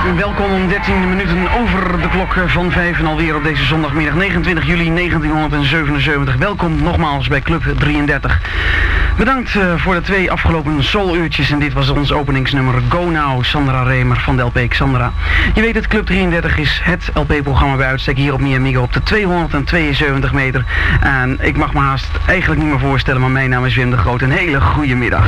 Welkom om 13 minuten over de klok van 5 en alweer op deze zondagmiddag 29 juli 1977. Welkom nogmaals bij Club 33. Bedankt voor de 2 afgelopen souluurtjes en dit was ons openingsnummer Go Now, Sandra Remer van de LP Xandra. Je weet het, Club 33 is het LP-programma bij uitstek hier op Mi Amigo op de 272 meter. En ik mag me haast eigenlijk niet meer voorstellen, maar mijn naam is Wim de Groot. Een hele goede middag.